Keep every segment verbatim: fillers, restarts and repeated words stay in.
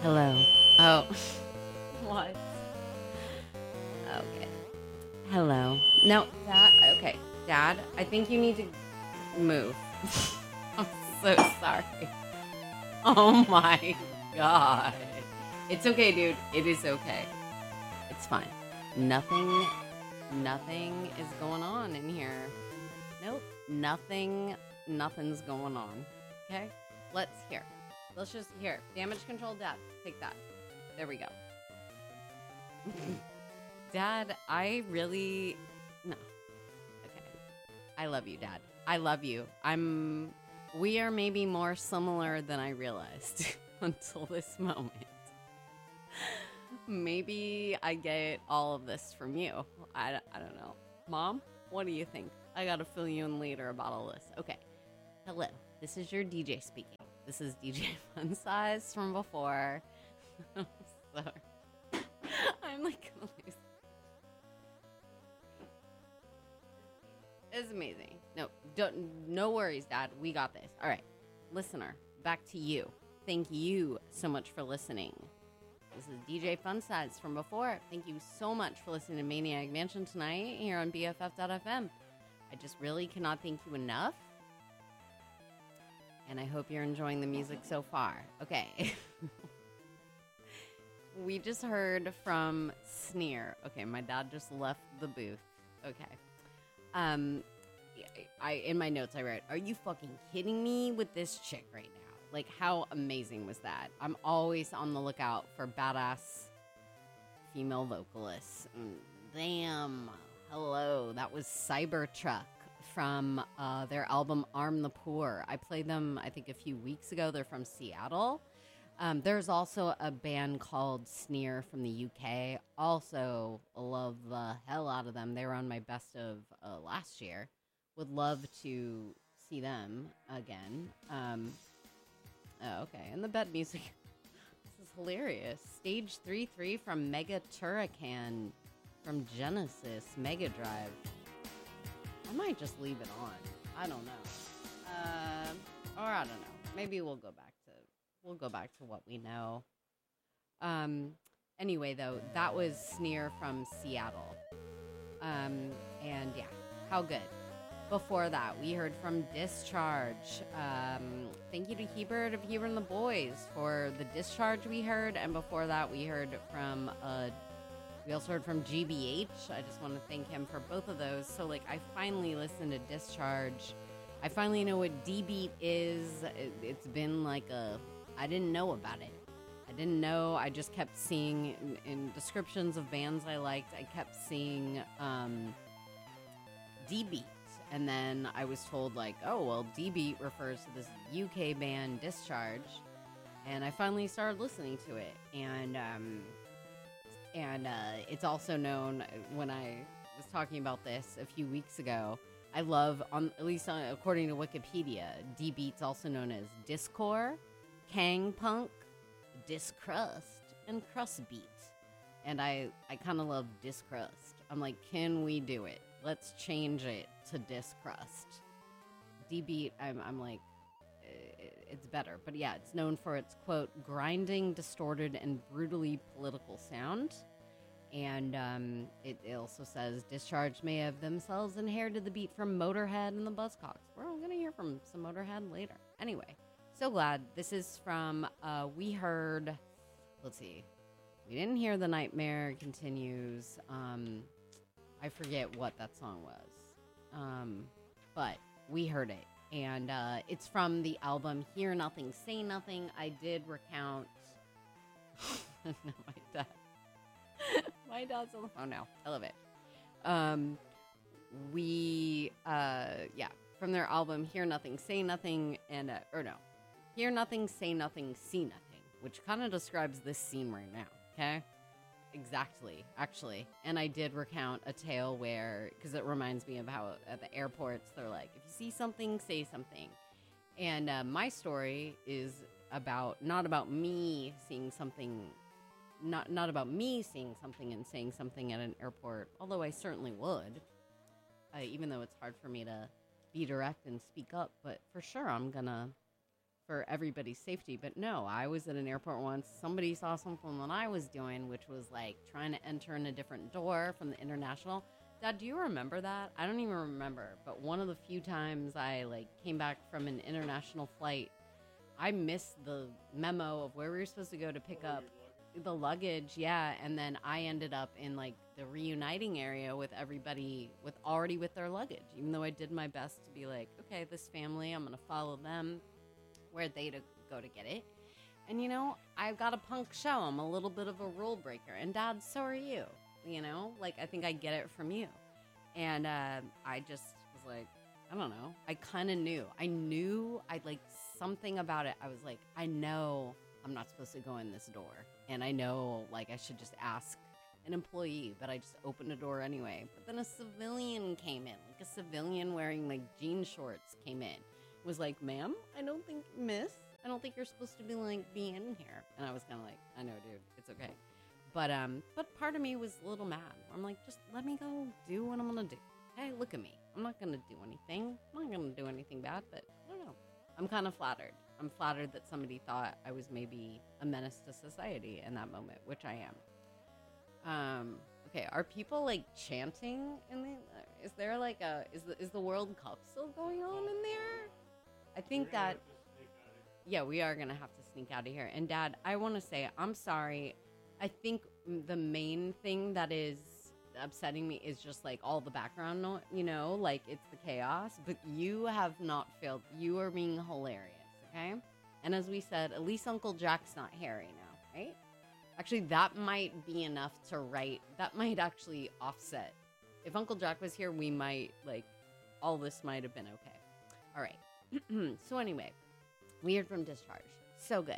Hello. Oh. What? Okay. Hello. No, Dad. Okay. Dad, I think you need to move. I'm so sorry. Oh my God. It's okay, dude. It is okay. It's fine. Nothing, nothing is going on in here. Nope. Nothing, nothing's going on. Okay? Let's hear. Let's just hear. Damage control, Dad. Take that. There we go. Dad, I really... No. Okay. I love you, Dad. I love you. I'm... We are maybe more similar than I realized until this moment. Maybe I get all of this from you. I, I don't know. Mom, what do you think? I gotta fill you in later about all this. Okay. Hello. This is your D J speaking. This is D J Fun Size from before. I'm sorry. I'm like gonna lose. It's amazing. No, don't. No worries, Dad. We got this. All right, listener, back to you. Thank you so much for listening. This is D J Fun Size from before. Thank you so much for listening to Maniac Mansion tonight here on B F F dot F M. I just really cannot thank you enough. And I hope you're enjoying the music so far. Okay. We just heard from Sneer. Okay, my dad just left the booth. Okay. Um, I in my notes I wrote, "Are you fucking kidding me with this chick right now? Like, how amazing was that? I'm always on the lookout for badass female vocalists. Mm, damn. Hello. That was Cybertruck from uh, their album Arm the Poor. I played them, I think, a few weeks ago. They're from Seattle. Um, there's also a band called Sneer from the U K. Also love the hell out of them. They were on my best of uh, last year. Would love to see them again. Um, oh, okay. And the bed music. This is hilarious. Stage three three from Mega Turrican from Genesis Mega Drive. I might just leave it on. I don't know. Uh, or I don't know. Maybe we'll go back to we'll go back to what we know. Um. Anyway, though, that was Sneer from Seattle. Um. And yeah, how good. Before that, we heard from Discharge. Um, thank you to Hebert of Hebert and the Boys for the Discharge we heard. And before that, we heard from, uh, we also heard from G B H. I just want to thank him for both of those. So, like, I finally listened to Discharge. I finally know what D-Beat is. It, it's been like a, I didn't know about it. I didn't know. I just kept seeing in, in descriptions of bands I liked, I kept seeing um, D-Beat. And then I was told, like, oh, well, D-Beat refers to this U K band, Discharge. And I finally started listening to it. And um, and uh, it's also known, when I was talking about this a few weeks ago, I love, on at least on, according to Wikipedia, D-Beat's also known as Disccore, Kang Punk, Discrust, and Crust Beat. And I, I kind of love Discrust. I'm like, can we do it? Let's change it to Discrust. D-Beat, I'm, I'm like, it's better. But yeah, it's known for its, quote, grinding, distorted, and brutally political sound. And um, it, it also says, Discharge may have themselves inherited the beat from Motorhead and the Buzzcocks. We're all going to hear from some Motorhead later. Anyway, so glad. This is from, uh, we heard, let's see, we didn't hear The Nightmare Continues. Um... I forget what that song was, um, but we heard it, and uh, it's from the album Hear Nothing, Say Nothing. I did recount... no, my dad. My dad's on the phone now. I love it. Um, we, uh, yeah, from their album Hear Nothing, Say Nothing, and, uh, or no, Hear Nothing, Say Nothing, See Nothing, which kind of describes this scene right now, okay? Exactly, actually. And I did recount a tale where, because it reminds me of how at the airports, they're like, if you see something, say something. And uh, my story is about, not about me seeing something, not, not about me seeing something and saying something at an airport, although I certainly would, uh, even though it's hard for me to be direct and speak up, but for sure I'm gonna, for everybody's safety. But no, I was at an airport once. Somebody saw something that I was doing, which was like trying to enter in a different door from the international. Dad, do you remember that? I don't even remember. But one of the few times I like came back from an international flight, I missed the memo of where we were supposed to go to pick up the luggage. Yeah. And then I ended up in like the reuniting area with everybody with already with their luggage, even though I did my best to be like, okay, this family, I'm going to follow them where they to go to get it. And, you know, I've got a punk show. I'm a little bit of a rule breaker. And Dad, so are you. You know, like, I think I get it from you. And uh, I just was like, I don't know. I kind of knew. I knew I like something about it. I was like, I know I'm not supposed to go in this door. And I know, like, I should just ask an employee, but I just opened the door anyway. But then a civilian came in, like a civilian wearing, like, jean shorts came in. Was like, ma'am, I don't think, miss, I don't think you're supposed to be, like, be in here. And I was kind of like, I know, dude, it's okay. But, um, but part of me was a little mad. I'm like, just let me go do what I'm going to do. Hey, look at me. I'm not going to do anything. I'm not going to do anything bad, but I don't know. I'm kind of flattered. I'm flattered that somebody thought I was maybe a menace to society in that moment, which I am. Um, okay, are people like chanting in the, is there like a, is the, is the World Cup still going on in there? I think that, yeah, we are going to have to sneak out of here. And Dad, I want to say, I'm sorry. I think the main thing that is upsetting me is just like all the background noise, you know, like it's the chaos, but you have not failed. You are being hilarious. Okay. And as we said, at least Uncle Jack's not hairy now, right? Actually, that might be enough to write. That might actually offset. If Uncle Jack was here, we might, like, all this might have been okay. All right. So anyway, we heard from Discharge. So good.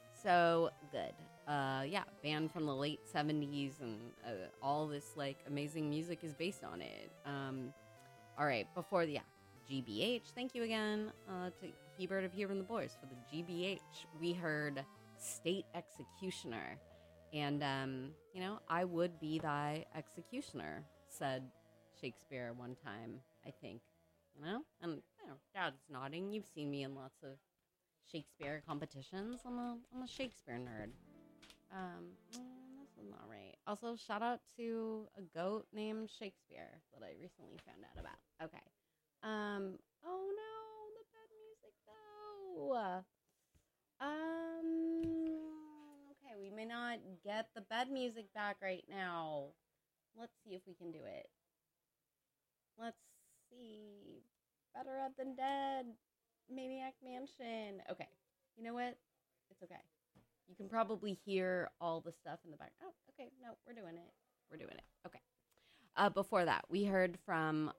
So good. Uh, yeah, band from the late seventies, and uh, all this, like, amazing music is based on it. Um, all right, before the, yeah, G B H, thank you again uh, to Hebert of Here and the Boys for the G B H. We heard State Executioner. And, um, you know, I would be thy executioner, said Shakespeare one time, I think. You know? And, you know, Dad's nodding. You've seen me in lots of Shakespeare competitions. I'm a, I'm a Shakespeare nerd. Um, mm, this is not right. Also, shout out to a goat named Shakespeare that I recently found out about. Okay. Um, oh no, the bed music though. Um, okay, we may not get the bed music back right now. Let's see if we can do it. Let's see. Better Up Than Dead. Maniac Mansion. Okay. You know what? It's okay. You can probably hear all the stuff in the back. Oh, okay. No, we're doing it. We're doing it. Okay. Uh, before that, we heard from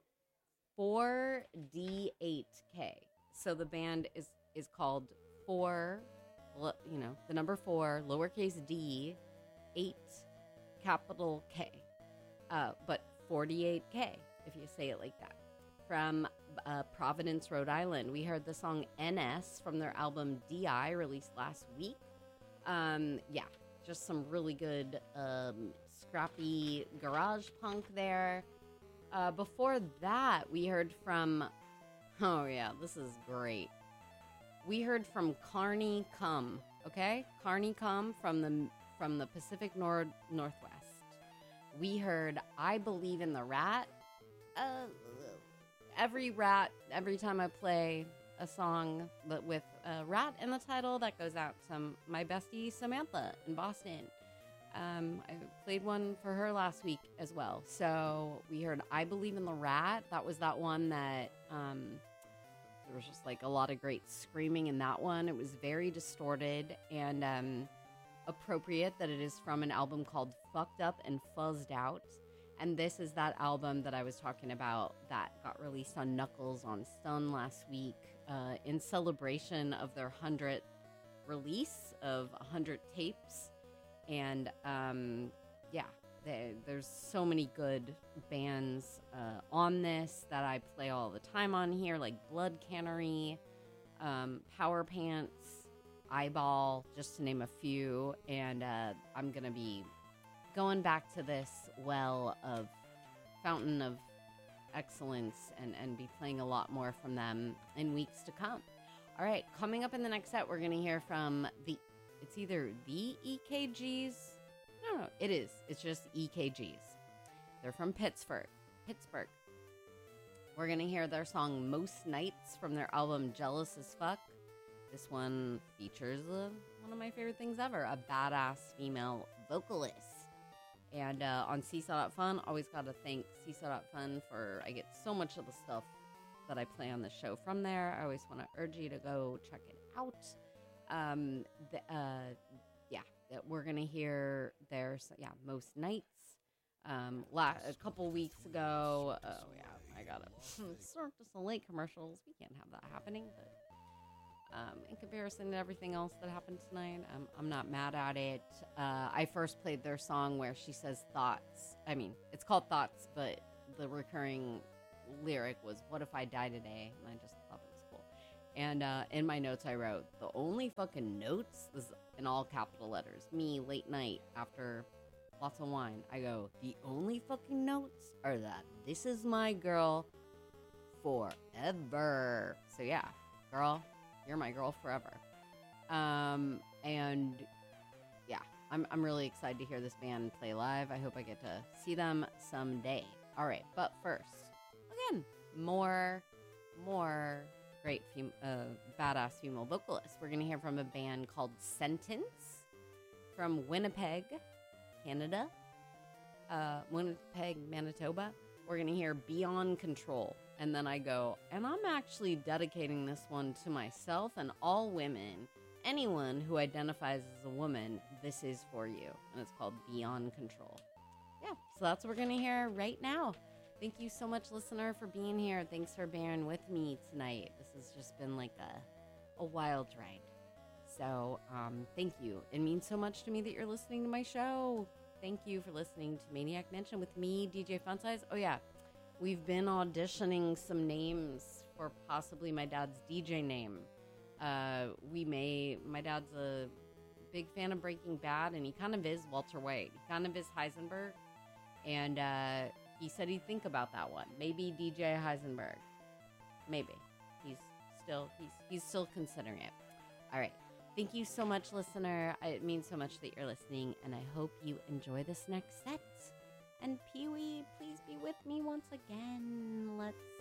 four D eight K. So the band is, is called four, you know, the number four, lowercase d, eight, capital K. Uh, but forty-eight K, if you say it like that. From uh, Providence, Rhode Island, we heard the song N S from their album D I, released last week. Um, yeah, just some really good um, scrappy garage punk there. Uh, before that, we heard from, oh yeah, this is great. We heard from Carney Cum, okay? Carney Cum from the from the Pacific Nord Northwest. We heard I Believe in the Rat. Uh, every rat, every time I play a song that with a rat in the title, that goes out to my bestie Samantha in Boston. Um, I played one for her last week as well. So we heard I Believe in the Rat. That was that one that um, there was just like a lot of great screaming in that one. It was very distorted and um, appropriate that it is from an album called Fucked Up and Fuzzed Out. And this is that album that I was talking about that got released on Knuckles on Stun last week uh, in celebration of their hundredth release of one hundred tapes. And, um, yeah, they, there's so many good bands uh, on this that I play all the time on here, like Blood Cannery, um, Power Pants, Eyeball, just to name a few. And uh, I'm going to be going back to this well of Fountain of Excellence and, and be playing a lot more from them in weeks to come. All right, coming up in the next set, we're going to hear from the, it's either the E K Gs. No, no, it is. It's just E K Gs. They're from Pittsburgh. Pittsburgh. We're going to hear their song Most Nights from their album Jealous as Fuck. This one features uh, one of my favorite things ever, a badass female vocalist. And uh, on Seesaw dot fun, always got to thank Seesaw dot fun for, I get so much of the stuff that I play on the show from there. I always want to urge you to go check it out. Um, the, uh, yeah, we're going to hear their, yeah, Most Nights. Um, la- a couple weeks ago, oh yeah, I got it. Sort of some late commercials. We can't have that happening, but um, in comparison to everything else that happened tonight, um, I'm not mad at it. Uh, I first played their song where she says thoughts. I mean, it's called Thoughts, but the recurring lyric was, what if I die today? And I just thought it was cool. And uh, in my notes, I wrote, the only fucking notes, this is in all capital letters, me, late night, after lots of wine. I go, the only fucking notes are that this is my girl forever. So yeah, girl, you're my girl forever. Um, and yeah, I'm, I'm really excited to hear this band play live. I hope I get to see them someday. All right, but first, again, more, more great fem- uh, badass female vocalists. We're going to hear from a band called Sentence from Winnipeg, Canada, uh, Winnipeg, Manitoba. We're going to hear Beyond Control. And then I go, and I'm actually dedicating this one to myself and all women. Anyone who identifies as a woman, this is for you. And it's called Beyond Control. Yeah, so that's what we're going to hear right now. Thank you so much, listener, for being here. Thanks for bearing with me tonight. This has just been like a, a wild ride. So um, thank you. It means so much to me that you're listening to my show. Thank you for listening to Maniac Mansion with me, D J Funsize. Oh, yeah. We've been auditioning some names for possibly my dad's D J name. Uh, we may, my dad's a big fan of Breaking Bad, and he kind of is Walter White. He kind of is Heisenberg. And uh, he said he'd think about that one. Maybe D J Heisenberg. Maybe. He's still, he's, he's still considering it. All right. Thank you so much, listener. It means so much that you're listening, and I hope you enjoy this next set. And Pee-wee, please be with me once again. Let's